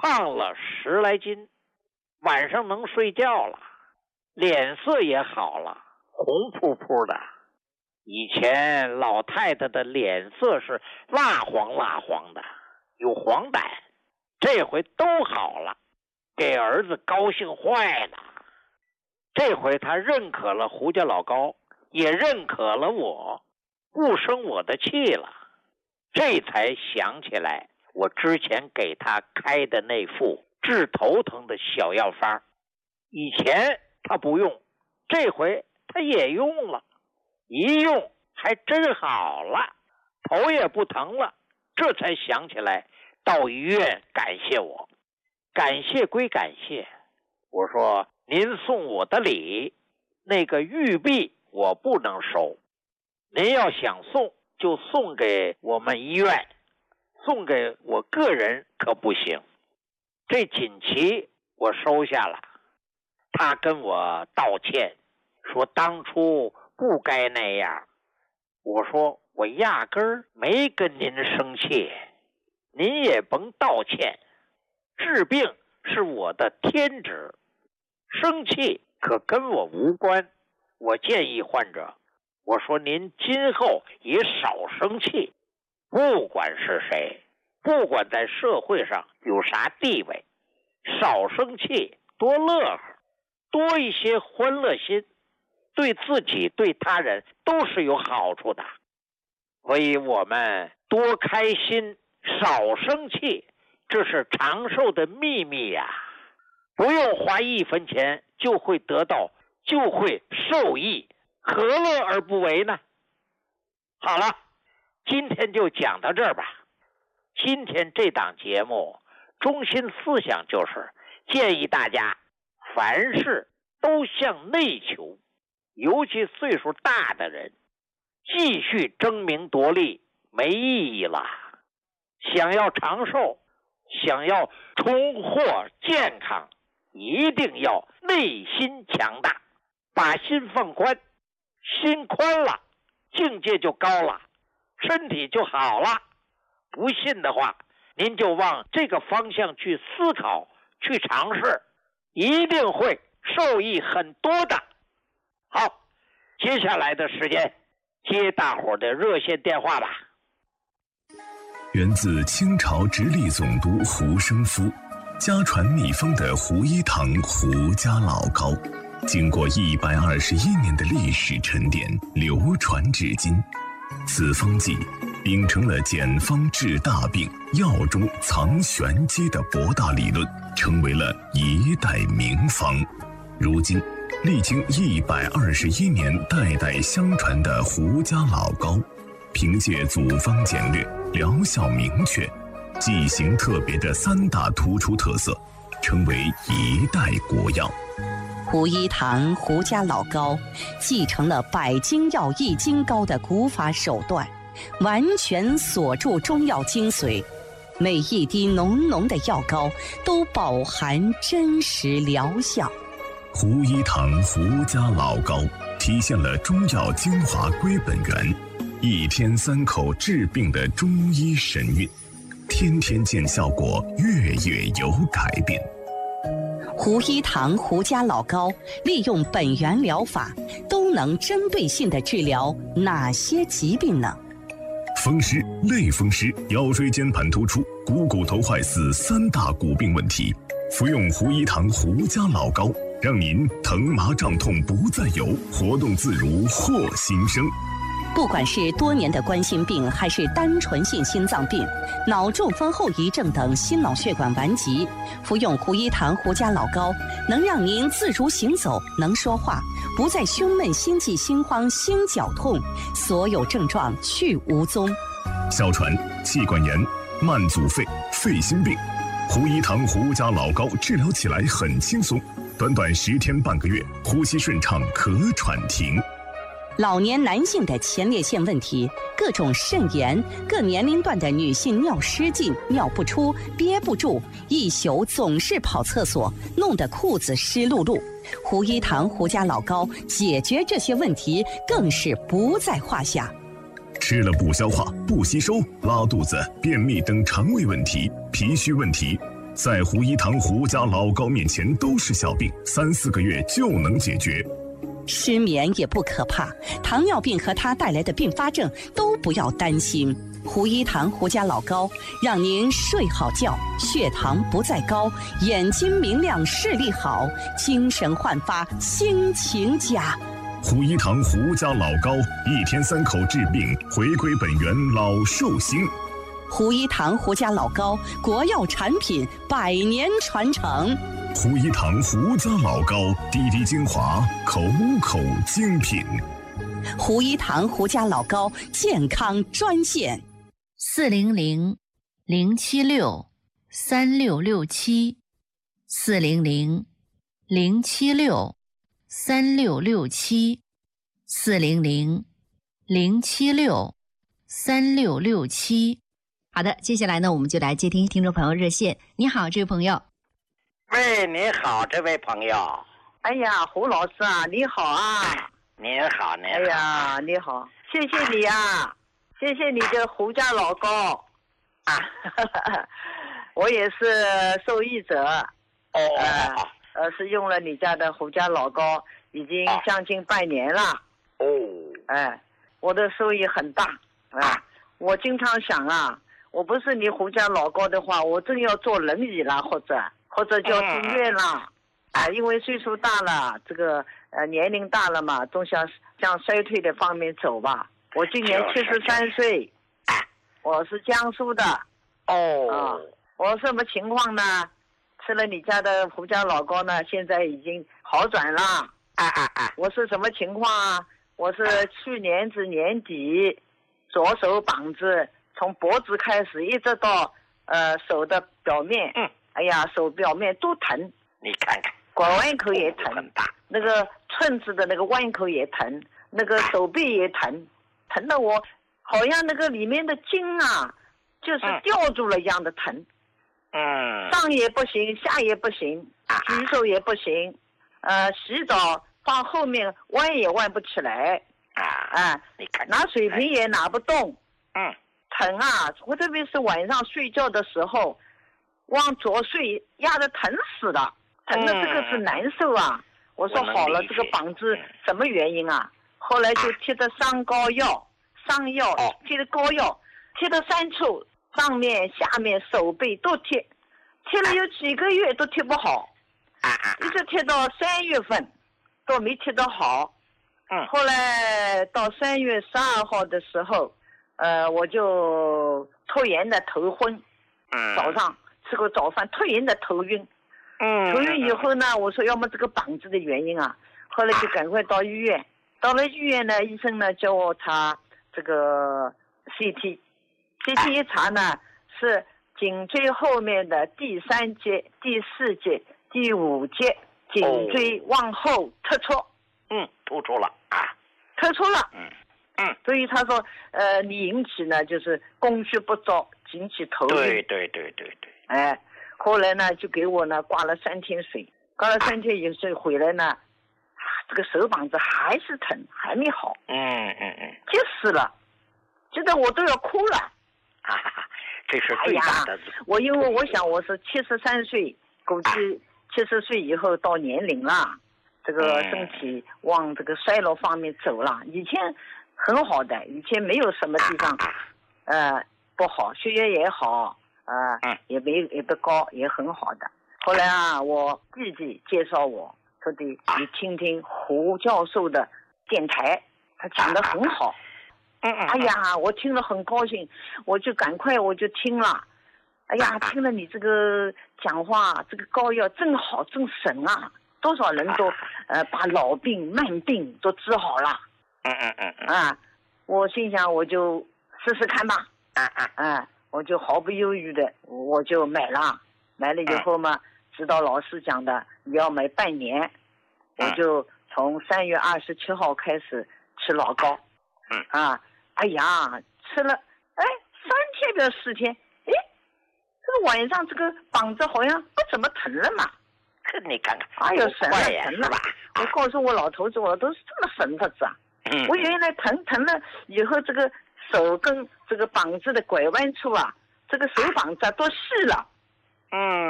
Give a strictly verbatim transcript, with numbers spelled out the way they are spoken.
胖了十来斤，晚上能睡觉了，脸色也好了，红扑扑的。以前老太太的脸色是蜡黄蜡黄的，有黄疸，这回都好了，给儿子高兴坏了。这回他认可了胡家老高，也认可了我，不生我的气了。这才想起来我之前给他开的那副治头疼的小药方，以前他不用，这回他也用了，一用还真好了，头也不疼了。这才想起来到医院感谢我。感谢归感谢，我说您送我的礼，那个玉璧我不能收，您要想送就送给我们医院，送给我个人可不行。这锦旗我收下了，他跟我道歉，说当初不该那样。我说我压根儿没跟您生气，您也甭道歉，治病是我的天职，生气可跟我无关。我建议患者，我说您今后也少生气，不管是谁，不管在社会上有啥地位，少生气，多乐呵，多一些欢乐心，对自己对他人都是有好处的。所以我们多开心，少生气，这是长寿的秘密呀、啊！不用花一分钱就会得到，就会受益，何乐而不为呢？好了，今天就讲到这儿吧。今天这档节目中心思想就是建议大家凡事都向内求，尤其岁数大的人，继续争名夺利没意义了。想要长寿，想要重获健康，一定要内心强大，把心放宽，心宽了，境界就高了，身体就好了。不信的话，您就往这个方向去思考，去尝试，一定会受益很多的。好，接下来的时间接大伙的热线电话吧。 源自清朝直隶总督胡生夫，家传秘方的胡一堂胡家老膏，经过一百二十一年的历史沉淀，流传至今。此方剂秉承了简方治大病、药中藏玄机的博大理论，成为了一代名方。如今历经一百二十一年代代相传的胡家老膏，凭借组方简略、疗效明确、剂型特别的三大突出特色，成为一代国药。 胡一堂胡家老膏继承了百金药益金膏的古法手段，完全锁住中药精髓，每一滴浓浓的药膏都饱含真实疗效。 胡一堂胡家老膏体现了中药精华归本源，一天三口治病的中医神韵，天天见效果，月月有改变。 胡一堂胡家老膏利用本源疗法，都能针对性地治疗哪些疾病呢？ 风湿、类风湿、腰椎间盘突出、股骨头坏死三大骨病问题，服用胡一堂胡家老膏，让您疼麻胀痛不再有，活动自如获新生。 不管是多年的冠心病，还是单纯性心脏病、脑中风后遗症等心脑血管顽疾，服用胡一堂胡家老膏，能让您自如行走，能说话，不再胸闷、心悸、心慌、心绞痛，所有症状去无踪。 哮喘、气管炎、慢阻肺、肺心病，胡一堂胡家老膏治疗起来很轻松，短短十天半个月，呼吸顺畅，咳喘停。 老年男性的前列腺问题，各种肾炎，各年龄段的女性尿失禁、尿不出、憋不住，一宿总是跑厕所，弄得裤子湿漉漉。胡一堂胡家老膏解决这些问题更是不在话下。 吃了不消化、不吸收、拉肚子、便秘等肠胃问题、脾虚问题， 在胡一堂胡家老高面前都是小病，三四个月就能解决。 失眠也不可怕，糖尿病和它带来的并发症都不要担心。胡一堂胡家老高让您睡好觉，血糖不再高，眼睛明亮，视力好，精神焕发，心情佳。 胡一堂胡家老高，一天三口治病，回归本源，老寿星。 胡一堂胡家老高，国药产品，百年传承。 胡一堂胡家老高，滴滴精华，口口精品。 胡一堂胡家老高健康专线： 四零零零七六三六六七，四零零零七六三六六七，四零零零七六三六六七。好的，接下来呢，我们就来接听听众朋友热线。你好，这位朋友。 喂，你好，这位朋友。 哎呀，胡老师啊，你好啊！ 您好，您好。 哎呀，你好，谢谢你啊，谢谢你的胡家老高啊，我也是受益者。 哦呃呃，是用了你家的胡家老高，已经将近半年了。 哦。 哎，我的收益很大啊！我经常想啊，我不是你胡家老高的话，我真要坐轮椅了，或者。或者就住院了，啊、呃，因为岁数大了，这个呃年龄大了嘛，总想向衰退的方面走吧。我今年七十三岁，我是江苏的。 哦。 啊，我什么情况呢？吃了你家的胡家老高呢，现在已经好转了。 啊啊啊！ 我是什么情况啊？我是去年子年底，左手膀子从脖子开始，一直到呃手的表面。 嗯。 哎呀，手表面都疼， 你看看， 拐弯口也疼， 很大， 那个寸子的那个弯口也疼，那个手臂也疼，疼得我好像那个里面的筋啊，就是吊住了一样的疼。 嗯。 上也不行，下也不行，举手也不行，呃，洗澡放后面弯也弯不起来。 啊。 啊， 你看， 拿水瓶也拿不动。 嗯。 疼啊！我特别是晚上睡觉的时候。往左睡压得疼死了，疼的这个是难受啊！嗯、我说好了，这个膀子什么原因啊？后来就贴的伤膏药、伤药，贴的膏药，贴的三处，上面、下面、手背都贴，贴了有几个月都贴不好，一直贴到三月份，都没贴得好。 嗯。 后来到三月十二号的时候，呃，我就突然的头昏， 嗯， 早上。吃个早饭，突然的头晕， 嗯， 头晕以后呢，我说要么这个膀子的原因啊，后来就赶快到医院，到了医院呢，医生呢叫我查这个 C T，C T 一查呢是颈椎后面的第三节、第四节、第五节颈椎往后突出， 嗯，突出了啊， 突出了， 嗯嗯， 所以他说，呃，你引起呢就是供血不足，引起头晕， 对对对对对。 哎，后来呢，就给我呢挂了三天水，挂了三天以后回来呢，啊，这个手膀子还是疼，还没好。 嗯嗯嗯， 急死了，急得我都要哭了。 哈哈，这是最大的。 哎、我因为我想我是七十三岁，估计七十岁以后到年龄了，这个身体往这个衰老方面走了。以前很好的，以前没有什么地方，呃，不好，血压也好。啊、呃，也没也不高，也很好的。后来啊，我弟弟介绍我，说的你听听胡教授的电台，他讲得很好。 嗯嗯。 哎呀，我听了很高兴，我就赶快我就听了。哎呀，听了你这个讲话，这个膏药真好，真神啊！多少人都呃把老病慢病都治好了。 嗯嗯嗯嗯。 啊，我心想我就试试看吧。 啊啊啊！我就毫不犹豫的，我就买了，买了以后嘛，指导老师讲的，你要买半年，我就从三月二十七号开始吃老高， 嗯啊，哎呀，吃了，哎，三天不要四天，哎，这个晚上这个膀子好像不怎么疼了嘛， 这你看看， 哎呦，神了神了吧！ 我告诉我老头子，我都是这么神的子啊， 嗯， 我原来疼疼了以后这个。手跟这个膀子的拐弯处啊，这个手膀子啊都细了， 嗯。